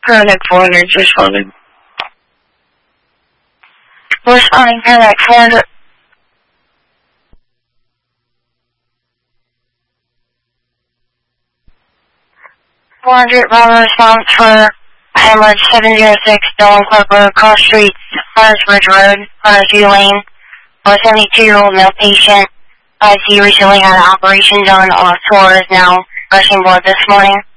Paramedic 400 responded. Responding Paramedic 400. 400 Bravo response for Hamlet 706 Dolan Club Road, Cross Streets, Huntersbridge Road, Huntersview Lane. A 72-year-old male patient. ICU recently had an operation done on a floor, is now rushing blood this morning.